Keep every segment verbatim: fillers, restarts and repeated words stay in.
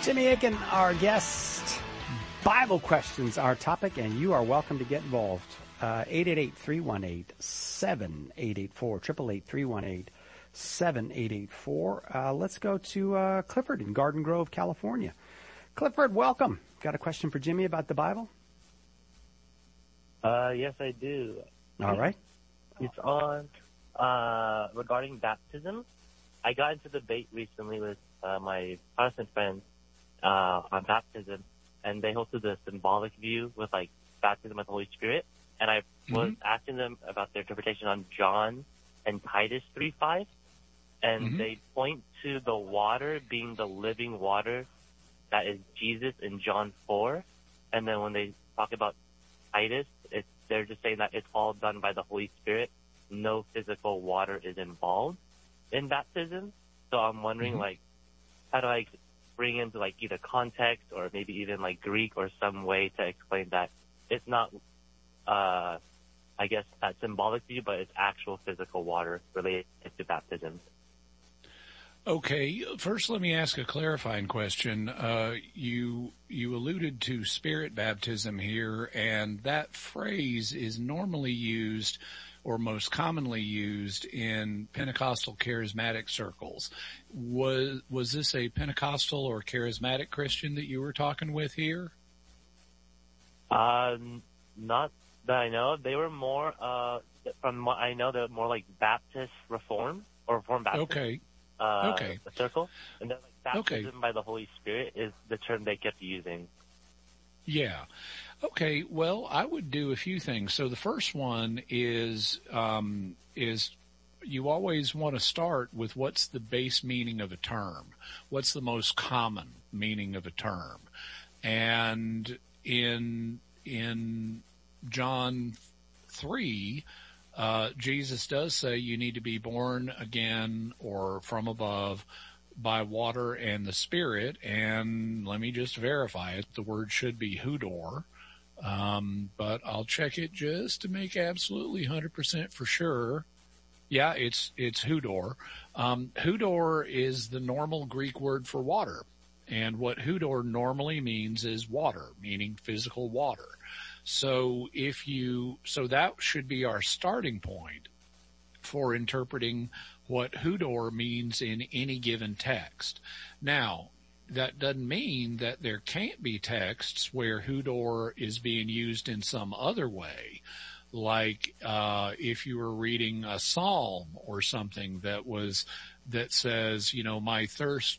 Jimmy Aiken, our guest. Bible questions, our topic, and you are welcome to get involved. Uh, eight eight eight, three one eight, seven eight eight four, eight eight eight, three one eight, seven eight eight four. Uh, let's go to uh, Clifford in Garden Grove, California. Clifford, welcome. Got a question for Jimmy about the Bible? Uh, yes, I do. All right. It's on uh, regarding baptism. I got into debate recently with uh, my Protestant friends uh, on baptism, and they hosted the symbolic view with like baptism with the Holy Spirit. And I mm-hmm. was asking them about their interpretation on John and Titus three five, and mm-hmm. they point to the water being the living water that is Jesus in John four. And then when they talk about Titus, it's, they're just saying that it's all done by the Holy Spirit. No physical water is involved in baptism. So I'm wondering, mm-hmm. like, how do I bring into, like, either context or maybe even, like, Greek or some way to explain that it's not, uh, I guess, that symbolic view, but it's actual physical water related to baptism. Okay, first let me ask a clarifying question. Uh, you you alluded to spirit baptism here, and that phrase is normally used or most commonly used in Pentecostal charismatic circles. Was was this a Pentecostal or charismatic Christian that you were talking with here? Uh, not that I know. They were more, uh, from what I know, they're more like Baptist Reform or Reformed Baptist. Okay. Uh, okay. A circle. And then like baptism okay. by the Holy Spirit is the term they kept using. Yeah. Okay. Well, I would do a few things. So the first one is, um, is you always want to start with what's the base meaning of a term. What's the most common meaning of a term? And in, in John three, Uh, Jesus does say you need to be born again or from above by water and the Spirit. And let me just verify it. The word should be hudor. Um, but I'll check it just to make absolutely one hundred percent for sure. Yeah, it's, it's hudor. Um, hudor is the normal Greek word for water. And what hudor normally means is water, meaning physical water. So if you, so that should be our starting point for interpreting what hudor means in any given text. Now, that doesn't mean that there can't be texts where hudor is being used in some other way. Like, uh, if you were reading a psalm or something that was, that says, you know, my thirst,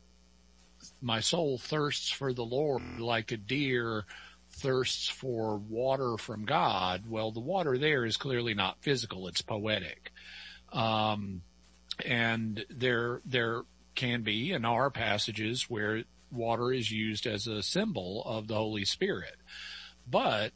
my soul thirsts for the Lord like a deer thirsts for water from God. Well, the water there is clearly not physical. It's poetic. Um, and there, there can be and are passages where water is used as a symbol of the Holy Spirit. But,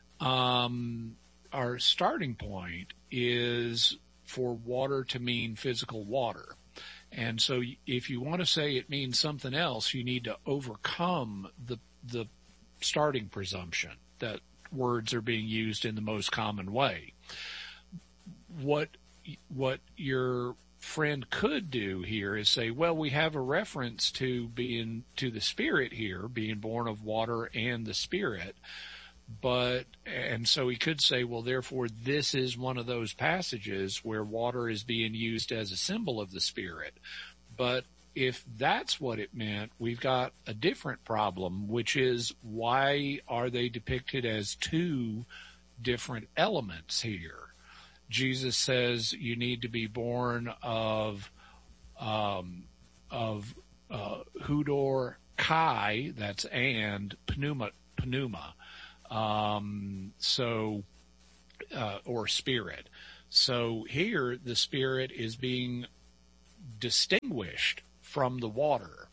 um, our starting point is for water to mean physical water. And so if you want to say it means something else, you need to overcome the, the starting presumption that words are being used in the most common way. What, what your friend could do here is say, well, we have a reference to being, to the Spirit here, being born of water and the Spirit. But, and so he could say, well, therefore this is one of those passages where water is being used as a symbol of the Spirit. But if that's what it meant, we've got a different problem, which is why are they depicted as two different elements here? Jesus says you need to be born of, um, of, uh, hudor kai, that's and, pneuma, pneuma, um, so, uh, or spirit. So here the Spirit is being distinguished from the water.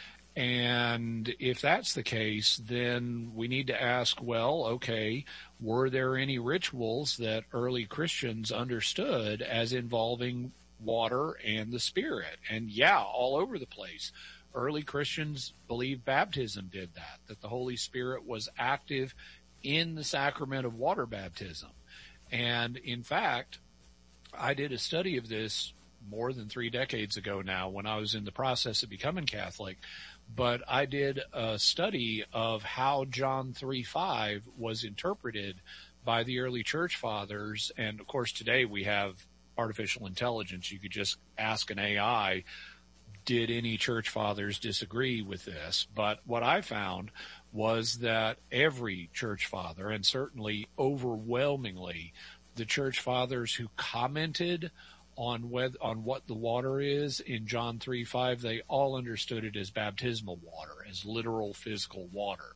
And if that's the case, then we need to ask, well, okay, were there any rituals that early Christians understood as involving water and the Spirit? And yeah, all over the place. Early Christians believed baptism did that, that the Holy Spirit was active in the sacrament of water baptism. And in fact, I did a study of this more than three decades ago now when I was in the process of becoming Catholic, but I did a study of how John three five was interpreted by the early church fathers. And of course, today we have artificial intelligence. You could just ask an A I, did any church fathers disagree with this? But what I found was that every church father, and certainly overwhelmingly the church fathers who commented on whether, on what the water is in John three five, they all understood it as baptismal water, as literal physical water.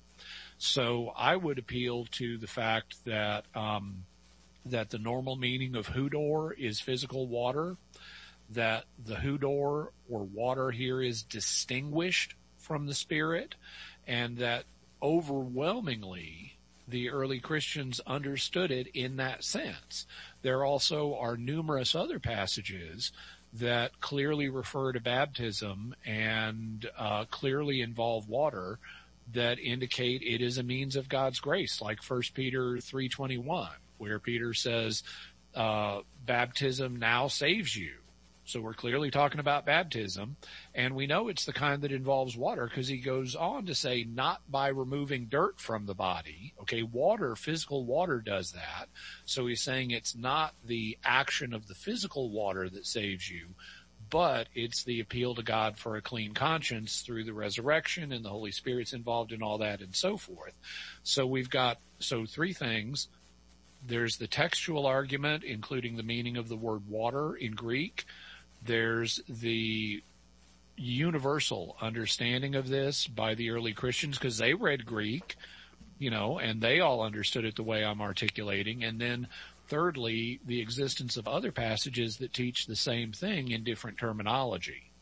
So I would appeal to the fact that um, that the normal meaning of hudor is physical water, that the hudor or water here is distinguished from the Spirit, and that overwhelmingly the early Christians understood it in that sense. There also are numerous other passages that clearly refer to baptism and uh, clearly involve water that indicate it is a means of God's grace, like First Peter three twenty-one, where Peter says, uh, baptism now saves you. So we're clearly talking about baptism, and we know it's the kind that involves water because he goes on to say not by removing dirt from the body. Okay, water, physical water does that. So he's saying it's not the action of the physical water that saves you, but it's the appeal to God for a clean conscience through the resurrection, and the Holy Spirit's involved in all that and so forth. So we've got, so three things. There's the textual argument, including the meaning of the word water in Greek. There's the universal understanding of this by the early Christians because they read Greek, you know, and they all understood it the way I'm articulating. And then thirdly, the existence of other passages that teach the same thing in different terminology.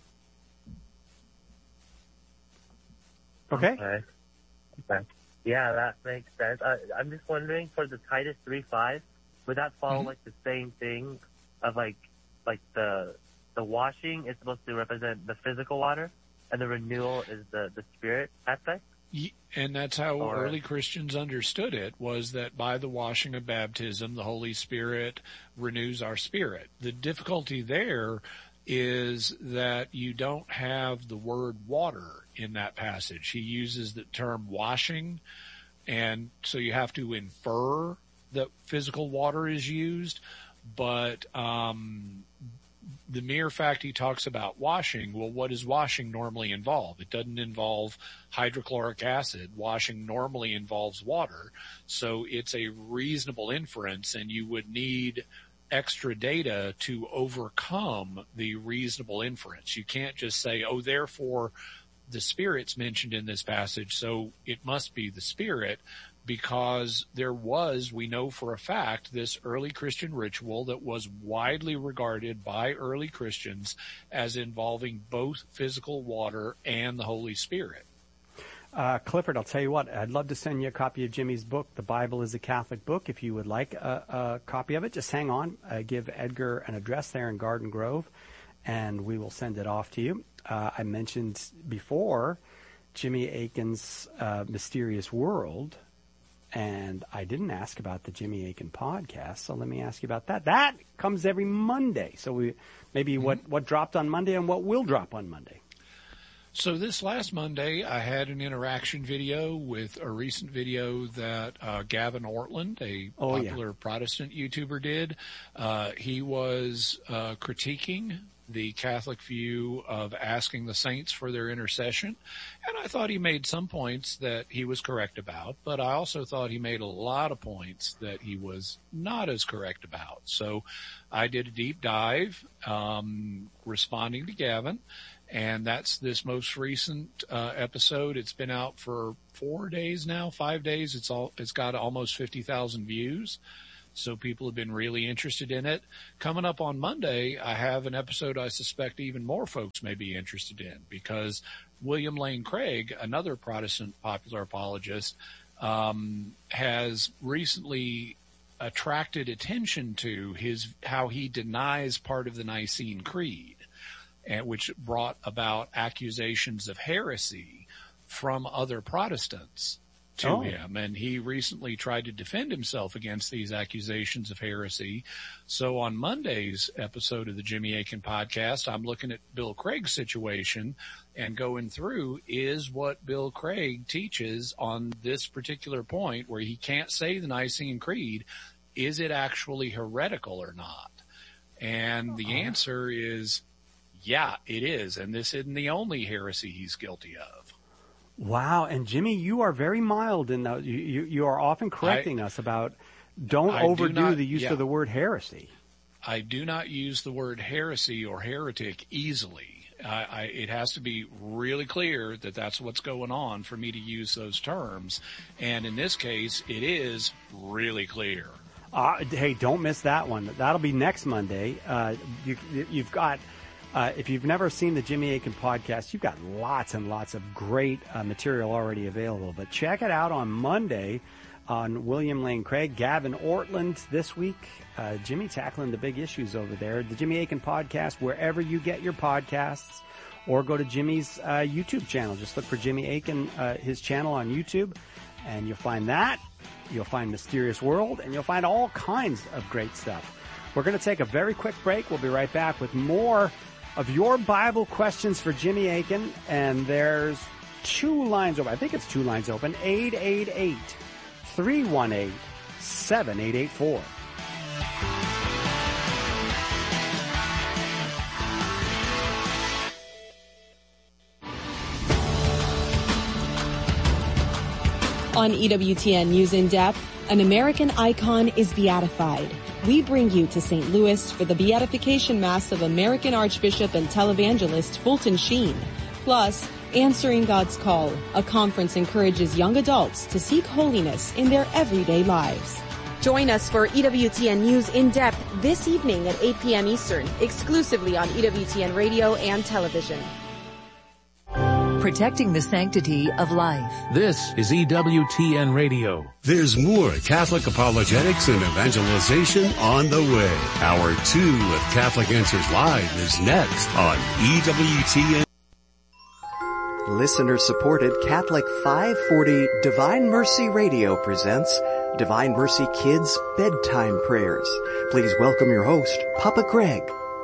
Okay. Okay. Okay. Yeah, that makes sense. I, I'm just wondering, for the Titus three five, would that follow Mm-hmm. like the same thing of like like the the washing is supposed to represent the physical water, and the renewal is the the spirit aspect? And that's how Or, early Christians understood it, was that by the washing of baptism, the Holy Spirit renews our spirit. The difficulty there is that you don't have the word water in that passage. He uses the term washing, and so you have to infer that physical water is used, but um the mere fact he talks about washing, well, what does washing normally involve? It doesn't involve hydrochloric acid. Washing normally involves water. So it's a reasonable inference, and you would need extra data to overcome the reasonable inference. You can't just say, oh, therefore the Spirit's mentioned in this passage, so it must be the Spirit, because there was, we know for a fact, this early Christian ritual that was widely regarded by early Christians as involving both physical water and the Holy Spirit. Uh, Clifford, I'll tell you what, I'd love to send you a copy of Jimmy's book, The Bible is a Catholic Book. If you would like a, a copy of it, just hang on. Uh, give Edgar an address there in Garden Grove, and we will send it off to you. Uh, I mentioned before Jimmy Akin's uh, Mysterious World, and I didn't ask about the Jimmy Akin podcast, so let me ask you about that. That comes every Monday. So we maybe mm-hmm. what, what dropped on Monday and what will drop on Monday. So this last Monday, I had an interaction video with a recent video that uh, Gavin Ortland, a oh, popular yeah. Protestant YouTuber, did. Uh, he was uh, critiquing the Catholic view of asking the saints for their intercession. And I thought he made some points that he was correct about, but I also thought he made a lot of points that he was not as correct about. So I did a deep dive, um, responding to Gavin, and that's this most recent uh, episode. It's been out for four days now, five days. It's all, it's got almost fifty thousand views. So people have been really interested in it. Coming up on Monday, I have an episode I suspect even more folks may be interested in, because William Lane Craig, another Protestant popular apologist, um, has recently attracted attention to his how he denies part of the Nicene Creed, and which brought about accusations of heresy from other Protestants to Oh. him, and he recently tried to defend himself against these accusations of heresy. So on Monday's episode of the Jimmy Akin podcast, I'm looking at Bill Craig's situation and going through is what Bill Craig teaches on this particular point where he can't say the Nicene Creed. Is it actually heretical or not? And the answer is, yeah, it is. And this isn't the only heresy he's guilty of. Wow. And Jimmy, you are very mild in that. You, you, you are often correcting I, us about don't I overdo do not, the use yeah. of the word heresy. I do not use the word heresy or heretic easily. I, I, it has to be really clear that that's what's going on for me to use those terms. And in this case, it is really clear. Uh, hey, don't miss that one. That'll be next Monday. Uh, you, you've got, uh, if you've never seen the Jimmy Akin podcast, you've got lots and lots of great uh, material already available. But check it out on Monday on William Lane Craig, Gavin Ortland this week. Uh, Jimmy tackling the big issues over there. The Jimmy Akin podcast, wherever you get your podcasts, or go to Jimmy's uh, YouTube channel. Just look for Jimmy Akin, uh, his channel on YouTube, and you'll find that. You'll find Mysterious World, and you'll find all kinds of great stuff. We're going to take a very quick break. We'll be right back with more of your Bible questions for Jimmy Akin, and there's two lines open. I think it's two lines open. eight eight eight, three one eight, seven eight eight four. On E W T N News in Depth, an American icon is beatified. We bring you to Saint Louis for the beatification mass of American Archbishop and televangelist Fulton Sheen. Plus, Answering God's Call, a conference encourages young adults to seek holiness in their everyday lives. Join us for E W T N News in Depth this evening at eight p.m. Eastern, exclusively on E W T N Radio and television. Protecting the sanctity of life. This is E W T N Radio. There's more Catholic apologetics and evangelization on the way. Hour two of Catholic Answers Live is next on E W T N. Listener-supported Catholic five forty Divine Mercy Radio presents Divine Mercy Kids Bedtime Prayers. Please welcome your host, Papa Greg.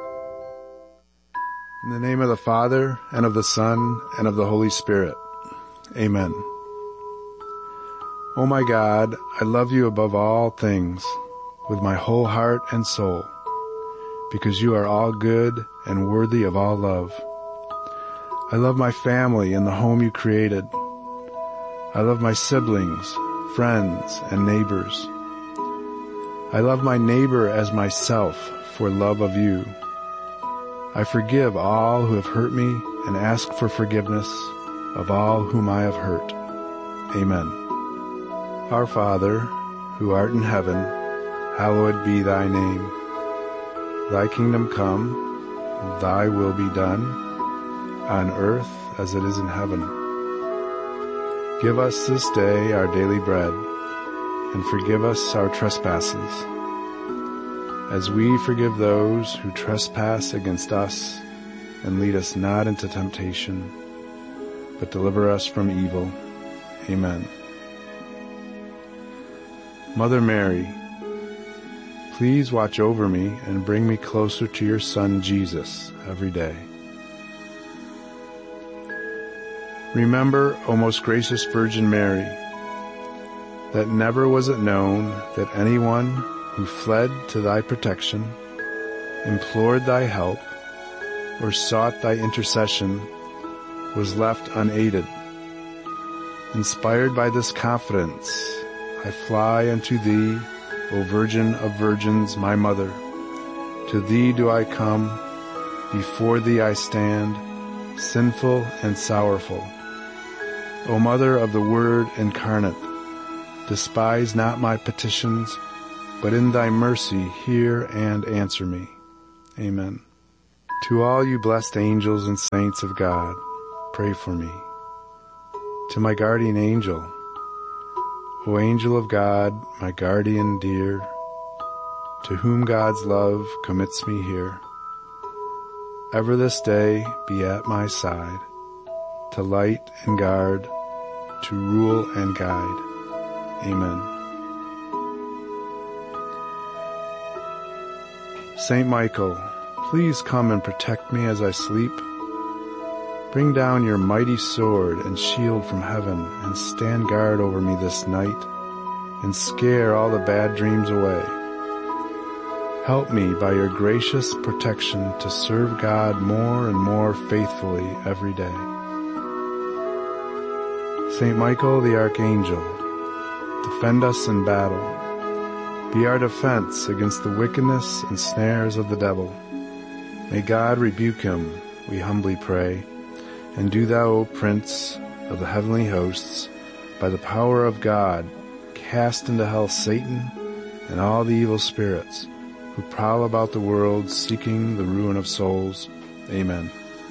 In the name of the Father, and of the Son, and of the Holy Spirit. Amen. O my God, I love you above all things, with my whole heart and soul, because you are all good and worthy of all love. I love my family and the home you created. I love my siblings, friends, and neighbors. I love my neighbor as myself for love of you. I forgive all who have hurt me and ask for forgiveness of all whom I have hurt. Amen. Our Father, who art in heaven, hallowed be thy name. Thy kingdom come, thy will be done, on earth as it is in heaven. Give us this day our daily bread, and forgive us our trespasses, as we forgive those who trespass against us, and lead us not into temptation, but deliver us from evil. Amen. Mother Mary, please watch over me and bring me closer to your Son, Jesus, every day. Remember, O most gracious Virgin Mary, that never was it known that anyone who fled to thy protection, implored thy help, or sought thy intercession, was left unaided. Inspired by this confidence, I fly unto thee, O Virgin of Virgins, my Mother. To thee do I come, before thee I stand, sinful and sorrowful. O Mother of the Word incarnate, despise not my petitions, but in thy mercy hear and answer me. Amen. To all you blessed angels and saints of God, pray for me. To my guardian angel, O angel of God, my guardian dear, to whom God's love commits me here, ever this day be at my side, to light and guard, to rule and guide. Amen. Saint Michael, please come and protect me as I sleep. Bring down your mighty sword and shield from heaven and stand guard over me this night and scare all the bad dreams away. Help me by your gracious protection to serve God more and more faithfully every day. Saint Michael the Archangel, defend us in battle. Be our defense against the wickedness and snares of the devil. May God rebuke him, we humbly pray. And do thou, O Prince of the heavenly hosts, by the power of God, cast into hell Satan and all the evil spirits who prowl about the world seeking the ruin of souls. Amen.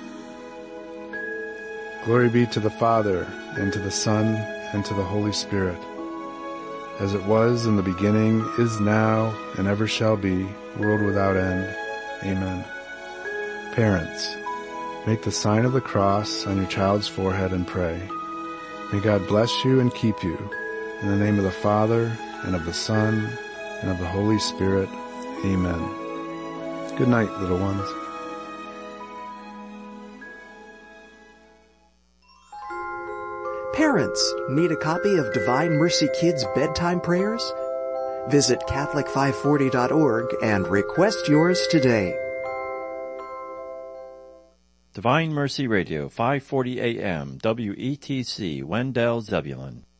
Glory be to the Father, and to the Son, and to the Holy Spirit, as it was in the beginning, is now, and ever shall be, world without end. Amen. Parents, make the sign of the cross on your child's forehead and pray. May God bless you and keep you. In the name of the Father, and of the Son, and of the Holy Spirit. Amen. Good night, little ones. Parents, need a copy of Divine Mercy Kids Bedtime Prayers? Visit Catholic five forty dot org and request yours today. Divine Mercy Radio, five forty A M, W E T C, Wendell, Zebulon.